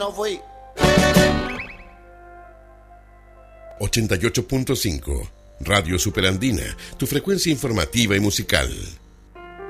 no fui. 88.5 Radio Superandina, tu frecuencia informativa y musical.